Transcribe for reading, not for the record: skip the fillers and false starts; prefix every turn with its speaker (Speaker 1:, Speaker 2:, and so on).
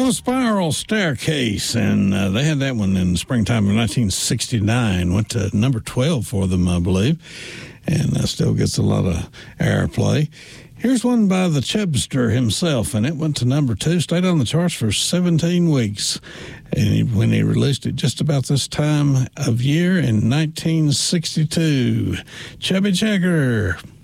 Speaker 1: On a Spiral Staircase, and they had that one in the springtime of 1969. Went to number 12 for them, I believe, and still gets a lot of airplay. Here's one by the Chubster himself, and it went to number 2, stayed on the charts for 17 weeks. And when he released it just about this time of year in 1962, Chubby Checker.